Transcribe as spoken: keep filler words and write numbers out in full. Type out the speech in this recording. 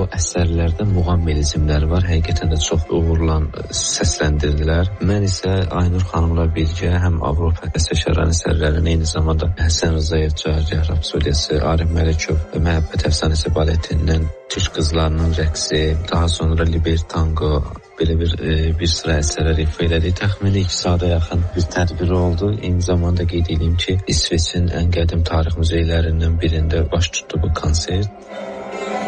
o əsərlərdə muğam melizmləri var. Həqiqətən də çox uğurla səsləndirdilər. Mən isə Aynur xanımla birgə həm Avropa bəstəkarların əsərlərini, eyni zamanda Həsən Rzayev Cahangir Rapsodiyası, Arif Məlikov Məhəbbət əfsanəsi baletindən Türk qızlarının rəqsi, daha sonra Libertango, belə bir e, bir sıra əsərlər ifa elədik. Təxminən iki saata yaxın bir tədbir oldu. Eyni zamanda qeyd edeyim ki, İsveçin ən qədim tarix muzeylərindən birində baş tutdu bu konsert.